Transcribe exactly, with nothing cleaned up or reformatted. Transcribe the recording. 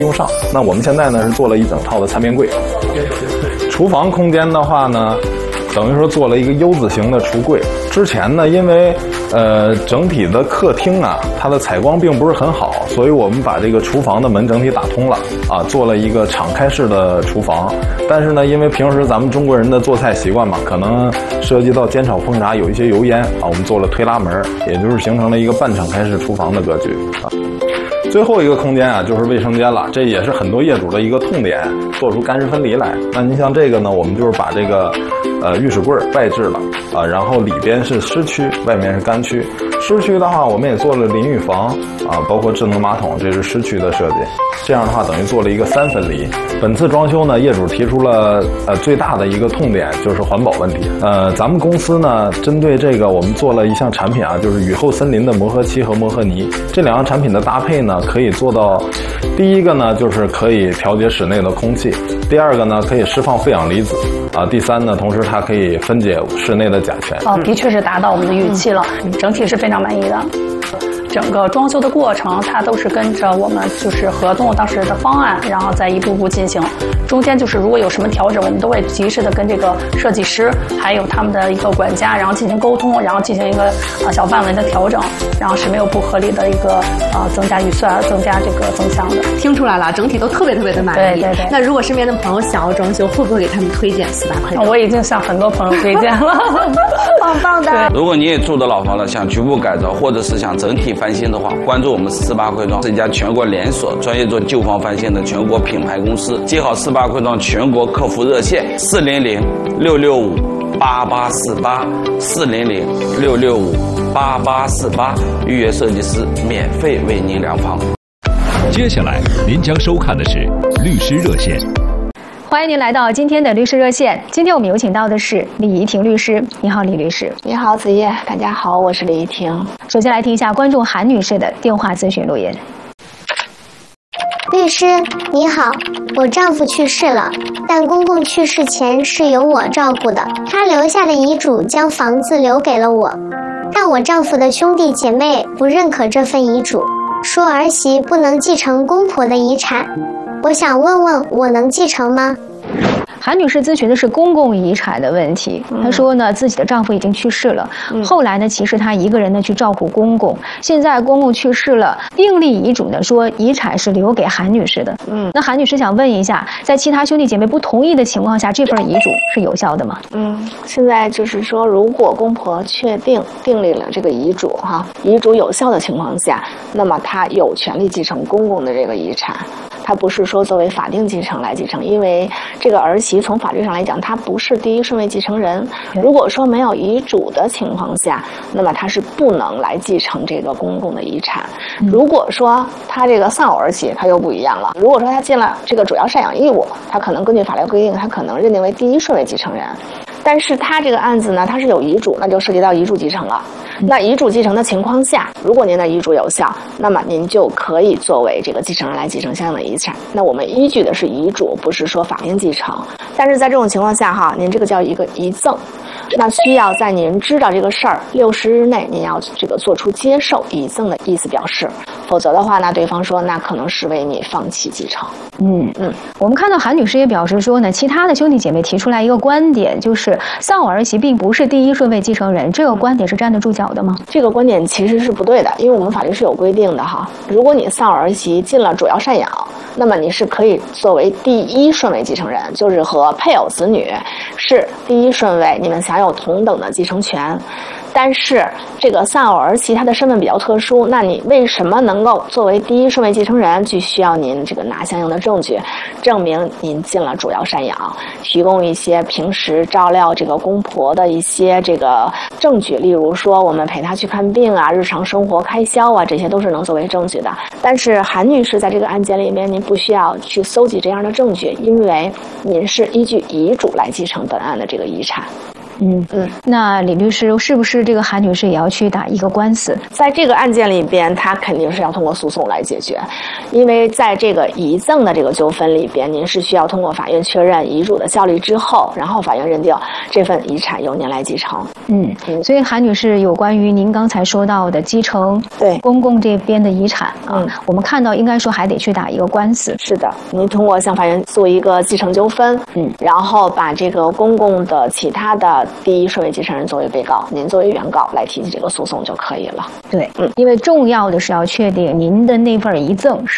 用上。那我们现在呢是做了一整套的餐边柜。厨房空间的话呢，等于说做了一个 U 字形的橱柜。之前呢，因为呃整体的客厅啊，它的采光并不是很好，所以我们把这个厨房的门整体打通了啊，做了一个敞开式的厨房。但是呢，因为平时咱们中国人的做菜习惯嘛，可能涉及到煎炒烹炸有一些油烟啊，我们做了推拉门，也就是形成了一个半敞开式厨房的格局啊。最后一个空间啊，就是卫生间了，这也是很多业主的一个痛点，做出干湿分离来。那您像这个呢，我们就是把这个呃浴室柜外置了啊，然后里边是湿区，外面是干区。湿区的话，我们也做了淋浴房啊，包括智能马桶，这是湿区的设计。这样的话，等于做了一个三分离。本次装修呢，业主提出了呃最大的一个痛点就是环保问题。呃，咱们公司呢，针对这个，我们做了一项产品啊，就是雨后森林的磨合漆和磨合泥。这两样产品的搭配呢，可以做到，第一个呢，就是可以调节室内的空气；第二个呢，可以释放负氧离子啊；第三呢，同时它可以分解室内的甲醛。 哦，的确是达到我们的预期了，嗯、整体是非常满意的。整个装修的过程，它都是跟着我们就是合同当时的方案，然后再一步步进行。中间就是如果有什么调整，我们都会及时的跟这个设计师还有他们的一个管家，然后进行沟通，然后进行一个呃小范围的调整，然后是没有不合理的一个呃增加预算、增加这个增项的。 听出来了，整体都特别特别的满意。 对对对。 那如果身边的朋友想要装修，会不会给他们推荐四八快装？ 我已经向很多朋友推荐了， 棒棒的。 如果你也住的老房了，想局部改造或者是想整体翻新的话，关注我们四八快装，是一家全国连锁专业做旧房翻新的全国品牌公司。记好四八快装全国客服热线四零零六六五八八四八四零零六六五八八四八，预约设计师免费为您量房。 接下来您将收看的是律师热线。 欢迎您来到今天的律师热线。今天我们有请到的是李怡婷律师。你好，李律师。 你好，子叶。大家好，我是李怡婷。 首先来听一下观众韩女士的电话咨询录音。 律师你好，我丈夫去世了，但公公去世前是由我照顾的，他留下的遗嘱将房子留给了我，但我丈夫的兄弟姐妹不认可这份遗嘱，说儿媳不能继承公婆的遗产。我想问问，我能继承吗？ 韩女士咨询的是公共遗产的问题。她说呢，自己的丈夫已经去世了，嗯、后来呢，其实她一个人呢去照顾公公。现在公公去世了，订立遗嘱呢说遗产是留给韩女士的。嗯，那韩女士想问一下，在其他兄弟姐妹不同意的情况下，这份遗嘱是有效的吗？ 嗯，现在就是说，如果公婆确定订立了这个遗嘱哈，遗嘱有效的情况下，那么他有权利继承公公的这个遗产。他不是说作为法定继承来继承，因为这个儿媳从法律上来讲，她不是第一顺位继承人。如果说没有遗嘱的情况下，那么她是不能来继承这个公公的遗产。如果说她这个丧偶儿媳，她又不一样了。如果说她尽了这个主要赡养义务，她可能根据法律规定，她可能认定为第一顺位继承人。但是他这个案子呢，他是有遗嘱，那就涉及到遗嘱继承了。那遗嘱继承的情况下，如果您的遗嘱有效，那么您就可以作为这个继承人来继承相应的遗产。那我们依据的是遗嘱，不是说法定继承。但是在这种情况下哈，您这个叫一个遗赠，那需要在您知道这个事儿六十日内，您要这个做出接受遗赠的意思表示，否则的话呢，对方说那可能视为你放弃继承。 嗯嗯，我们看到韩女士也表示说呢，其他的兄弟姐妹提出来一个观点，就是丧偶儿媳并不是第一顺位继承人，这个观点是站得住脚的吗？ 这个观点其实是不对的，因为我们法律是有规定的哈。如果你丧偶儿媳尽了主要赡养，那么你是可以作为第一顺位继承人，就是和配偶子女是第一顺位，你们享有同等的继承权。但是这个丧偶儿媳她的身份比较特殊，那你为什么能够作为第一顺位继承人，就需要您这个拿相应的证据，证明您尽了主要赡养，提供一些平时照料这个公婆的一些这个证据，例如说我们陪她去看病啊，日常生活开销啊，这些都是能作为证据的。但是韩女士在这个案件里面，您不需要去搜集这样的证据，因为您是依据遗嘱来继承本案的这个遗产。 嗯嗯，那李律师是不是这个韩女士也要去打一个官司？ 在这个案件里边，他肯定是要通过诉讼来解决，因为在这个遗赠的这个纠纷里边，您是需要通过法院确认遗嘱的效力之后，然后法院认定这份遗产由您来继承。 嗯，所以韩女士有关于您刚才说到的继承对公公这边的遗产啊， 嗯、 我们看到应该说还得去打一个官司。 是的，您通过向法院做一个继承纠纷，嗯，然后把这个公公的其他的第一顺位继承人作为被告，您作为原告来提起这个诉讼就可以了。 对，嗯，因为重要的是要确定您的那份遗赠是